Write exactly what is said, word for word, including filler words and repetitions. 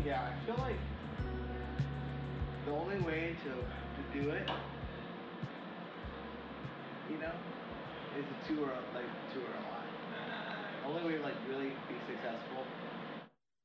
Yeah, I feel like the only way to to do it, you know, is to tour like tour a lot. The only way to like really be successful